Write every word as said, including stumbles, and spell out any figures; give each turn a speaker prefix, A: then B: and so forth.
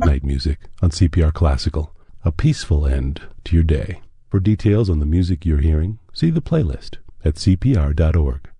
A: night music on C P R Classical. A peaceful end to your day. For details on the music you're hearing, see the playlist at C P R dot org.